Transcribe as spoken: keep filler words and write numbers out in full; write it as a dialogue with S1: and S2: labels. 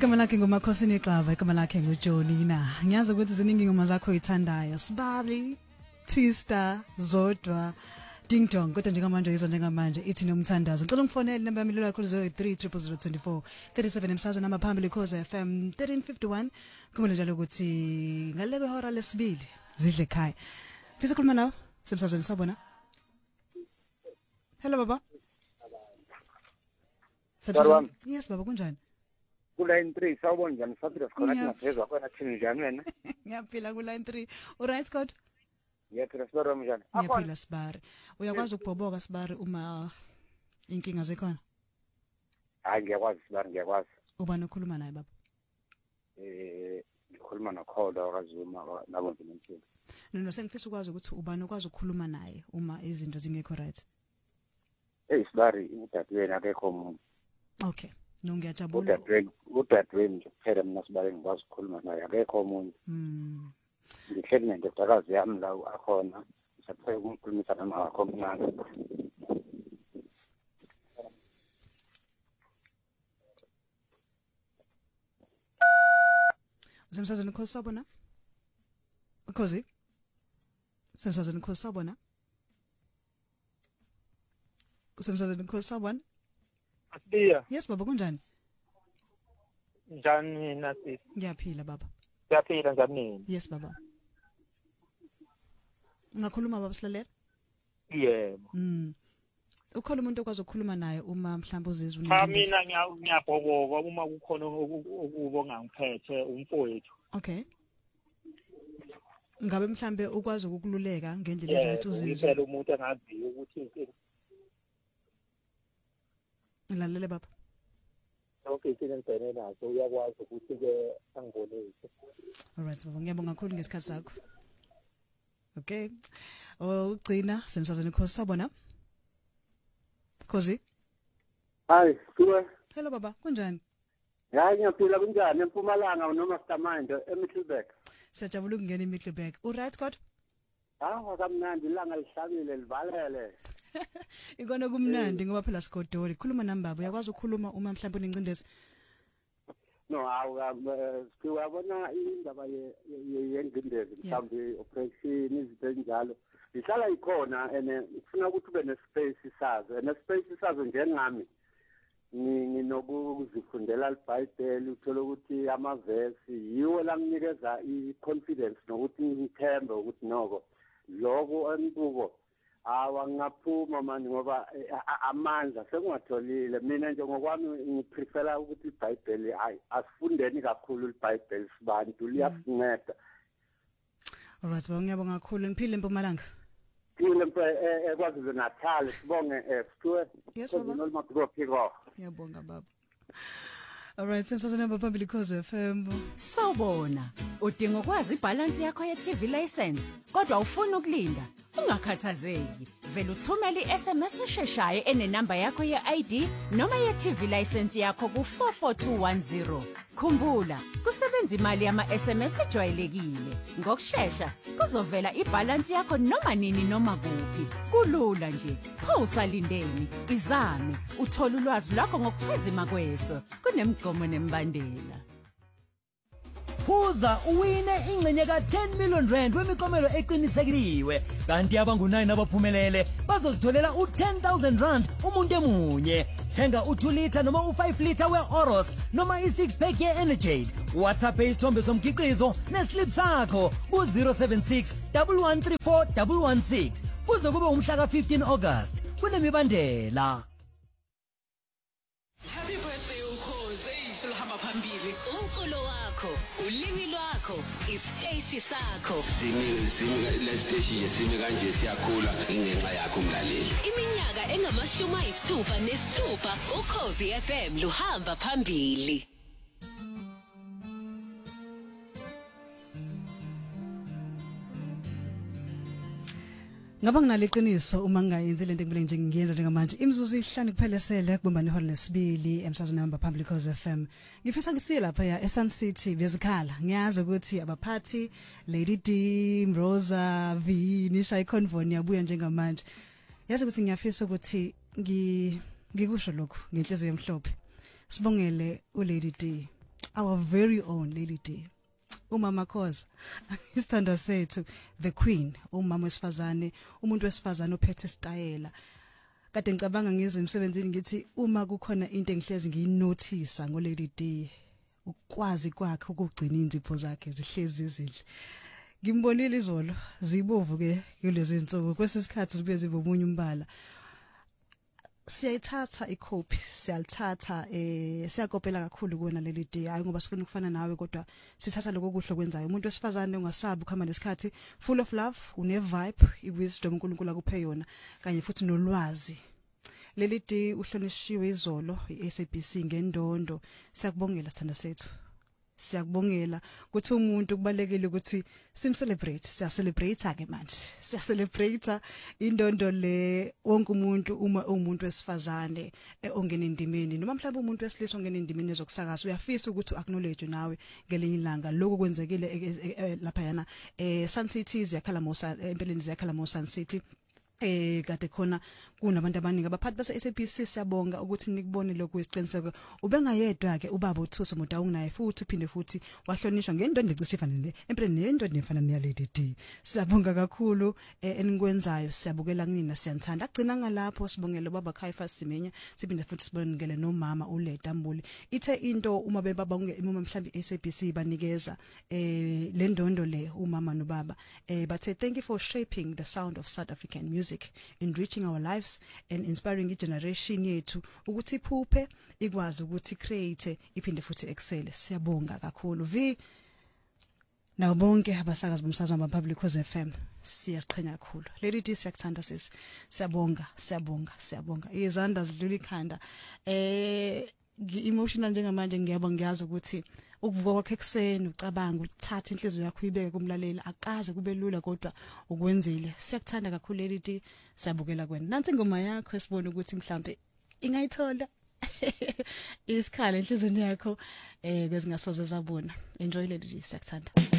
S1: Igama lakhe nguMakhosini Xava, igama lakhe nguJonina. Ngiyazi ukuthi ziningi ingoma zakho uyithandayo. Sibali, Twister, Zodwa, Ding Dong. Kodwa njengamanje izwa njengamanje ithi nomthandazo. Ngicela ungifonele number yami yakho zero three zero zero zero two four three seven emsazweni namba phambili Khoza F M thirteen fifty-one. Kumele njalo ukuthi ngaleke ihora lesibili zidle ekhaya. Fisa khuluma nawe semsazweni sabona. Hello baba.
S2: Sarwam.
S1: Yes baba kunjani?
S2: Ku line three sawubona njani Saphira khona kunaphezwa kwena thini njani wena?
S1: Ngiyaphila ku line three. All right Scott?
S2: Ngiyaphila Sarwam njani?
S1: Ngiyaphila Sibari. Uyakwazi ukubhoboka Sibari uma inkinga zekhona?
S2: Hayi ngiyakwazi Sibari ngiyakwazi.
S1: Ubani okhuluma naye baba?
S2: Eh ngikhuluma noKhoda wakazuma nabo nginomthini.
S1: Nino sengifisa ukwazi ukuthi ubani okwazi ukukhuluma naye uma izinto zingekho right.
S2: Hey Sibari udadewena akekho umuntu.
S1: Okay. No ngiyajabula.
S2: Udadewenu udadewenu nje kuphela mina Sibari ngikwazi ukukhuluma naye akekho umuntu.
S1: Mm.
S2: Ngihleli nendodakazi yami la akhona ngisaphela ukukhulumisa nama wakho omncane.
S1: Semsazweni Khosi sabona? Khosi? Semsazweni Khosi sabona? Semsazweni Khosi sabona?
S3: Asiya.
S1: Yes baba kunjani?
S3: Njani nasi?
S1: Ngiyaphila baba.
S3: Ngiyaphila njani?
S1: Yes baba. Ngakhuluma baba silalela?
S3: Yebo.
S1: Mm. Ukhona umuntu okwazi ukukhuluma naye uma mhlawumbe uzizwe
S3: Cha mina ngiyabhoboka uma kukhona ukubo ngangiphethe umfowethu.
S1: Okay. Ngabe mhlambe ukwazi ukukululeka ngendlela right uzizwe.
S3: Ngicela umuntu engaziyo ukuthi
S1: Lalela baba.
S3: Okay izinto ngibhekene nazo uyakwazi ukuthi ke angibonise.
S1: All right baba ngiyabonga kakhulu ngesikhathi sakho. Okay. Oh ugcina semsazweni Khosi sabona? Khosi?
S2: Hayi kuwe.
S1: Hello baba kunjani?
S2: Hayi ngiyaphila kunjani eMpumalanga noma Mastermind eMiddelburg.
S1: Siyajabula ukungena eMiddelburg. U right God?
S2: Ah kamnandi ilanga lihlabile livalele.
S1: Ikona kumnandi ngoba phela sigodoli. Khuluma nami baba uyakwazi ukukhuluma uma mhlawumbe unencindezi?
S2: No awu uyabona indaba yengcindezi mhlawumbe operation izinto enjalo. Ihlala ikhona ene ufuna ukuthi ube nespace sazo ene space sazo njengami nginokuzifundela iBhayibheli uthola ukuthi amavesi yiwo langinikeza iconfidence nokuthi ngithembe ukuthi noko lokho enbuko awa ngaphuma manje ngoba amandla sekungatholile mina nje ngokwami ngiprefera ukuthi iBhayibheli hayi asifundeni kakhulu iBhayibheli sibantu liyasinceda.
S1: Alright baba ngiyabonga kakhulu ngiphile eMpumalanga.
S2: Phile eKwaZulu Natal sibonge sithuwe.
S1: Yes baba.
S2: Nolmaphiko phiko.
S1: Ngiyabonga baba. Alright semsazweni namba phambili Khoza F M.
S4: Sawubona. Udinga ukwazi ibalance yakho ye T V license kodwa ufuna ukulinda. Ungakhathazeki. Vele uthumele i-S M S esheshayo enenamba yakho ye I D noma ye T V license yakho ku four four two one zero. Khumbula, kusebenza imali yama S M S ejwayelekile. Ngokusheshsha, kuzovela ibalance yakho noma nini noma kuphi. Kulula nje. Pho usalindeni, izame, uthola ulwazi lwakho ngokuphezima kweso. Kunemgomo nembandela.
S5: Phuza uwine ingcenye ka ten million rand wemikomelo eqinisekisiwe kanti abangu nine abaphumelele bazozitholela u ten thousand rand umuntu emunye. Thenga u two liter noma u five liter we-Oros noma i six pack ye-Energade. WhatsApp isithombe somkhiqizo neslip sakho ku zero seven six one one three four one one six. Kuze kube umhla ka fifteen August. Kunemibandela.
S6: Happy birthday Ukhozi eyishilahamba phambili. Umculo wakho, ulimi lwakho, isiteshi sakho.
S7: Simi simi le station simi kanje siyakhula ingenxa yakho mlaleli.
S6: Iminyaka engamashumi ayisithupha nesithupha Ukhozi F M luhamba phambili.
S1: Ngaba nginaleqiniso uma ngingayenzi lento engibele nje ngiyenza njengamanje imizuzu ihlanu kuphelesele kubamba nehora lesibili emsazweni namba Public Khoza F M. Ngifisa ngisiye lapha ya eSun City bezikhala. Ngiyazi ukuthi abaphathi Lady D, Rosa, V, Nisha iConvon yabuya njengamanje. Yazi ukuthi ngiyafisa ukuthi ngi ngikusho lokho ngenhliziyo emhlophe. Sibongele uLady D. our very own Lady D. Umama Khoza isithanda sethu the queen, umama wesifazane, umuntu wesifazane ophethe style. Kade ngicabanga ngize emsebenzini ngithi uma kukhona into engihlezi ngiyinothisa ngo Lady D, ukwazi kwakhe ukugcina inzipho zakhe zihlezi izidle. Ngimbonile izolo zibovu ke kulezi insuku, kwesisikhathi zibuye zibe umunye umbala. Siyayithatha icopy, siyalithatha eh siyakopela kakhulu kuwena Lady D, hayi ngoba sifuna ukufana nawe kodwa sithatha lokho kuhle kwenzayo. Umuntu wesifazane ungasabi ukuhamba nesikhathi, full of love, une vibe, iwisdom uNkulunkulu akuphe yona kanye futhi nolwazi. Lady D uhlonishiwe izolo iS A B C ngendondo. Siyakubongela sithanda sethu. Siyakubongela ukuthi umuntu kubalekile ukuthi sim celebrate, siya celebrate ke manje. Siya celebrate indondo le wonke umuntu uma umuntu wesifazane ongena indimeni noma mhlawumbe umuntu wesilisa ongena indimeni ezokusakaza uyafisa ukuthi acknowledge nawe ngelinye ilanga lokho kwenzekile lapha yana eh Sun City ziyakhala Mosa empeleni ziyakhala Mosa Sun City. Eh kade khona kunabantu abaningi abaphathi base S A B C. Siyabonga ukuthi nikubone lokho isiqiniseko. Ubengayedwa ke ubaba uThuso Motaung naye futhi uphinde futhi wahlonishwa ngendondo ecishe ifanele empeleni nendondo efana neya Lady D. Siyabonga kakhulu enikwenzayo, siyabukela kunina, siyanthanda. Agcina ngalapho sibongele ubaba Caiphas Semenya, siphinde futhi sibongele nomama uLetta Mbuli. Ithe into uma bebaba uma mhlambi S A B C banikeza eh le ndondo le umama nobaba eh bathe thank you for shaping the sound of South African music, enriching our lives and inspiring a generation yethu ukuthi iphuphe ikwazi ukuthi create iphinde futhi excel. Siyabonga kakhulu vi nawo bonke abasakazi bomsakazo wa Public Cause F M. Siyasiqhenya kakhulu Lady D, siyakuthanda sis. Siyabonga, siyabonga, siyabonga. Izandla zidlula ikhanda. Eh emotional njengamanje ngiyabonga, ngiyazi ukuthi ukuvuka kwakhe ekseni ucabanga uthatha inhliziyo yakho uyibeke kumlaleli akaze kube lula kodwa ukwenzile. Siyakuthanda kakhulu Lady D, siyabukela kwena. Nansi ingoma yakho esibona ukuthi mhlambe ingayithola isikhala enhlizweni yakho eh kwezingasoze zabona. Enjoy Lady D, siyakuthanda.